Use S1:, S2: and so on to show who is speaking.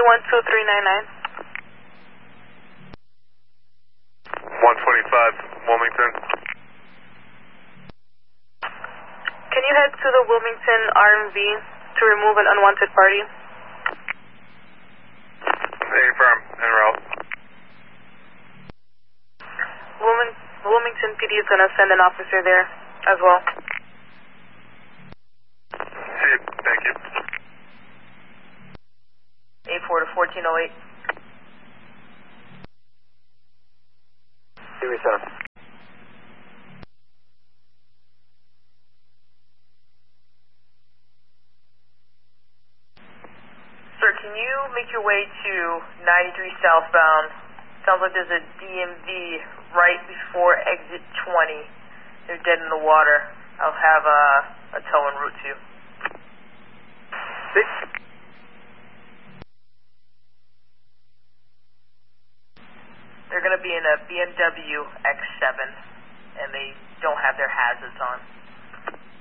S1: A12399.
S2: 125, Wilmington.
S1: Can you head to the Wilmington RMV to remove an unwanted party?
S2: Affirm, en route.
S1: Wilmington PD is going to send an officer there as well.
S2: See you, thank you.
S1: A4 to 1408.
S3: Series 7.
S1: Sir, can you make your way to 93 southbound? Sounds like there's a DMV right before exit 20. They're dead in the water. I'll have a tow en route to you.
S3: 6.
S1: They're going to be in a BMW X7, and they don't have their hazards on.